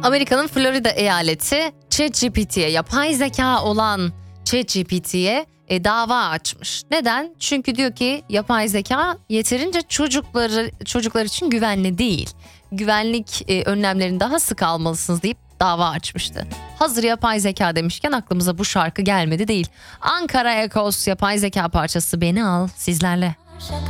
Amerika'nın Florida eyaleti ChatGPT'ye, yapay zeka olan ChatGPT'ye dava açmış. Neden? Çünkü diyor ki yapay zeka yeterince çocuklar için güvenli değil. Güvenlik önlemlerini daha sık almalısınız deyip dava açmıştı. Hazır yapay zeka demişken aklımıza bu şarkı gelmedi değil. Ankara Ekos yapay zeka parçası Beni Al sizlerle.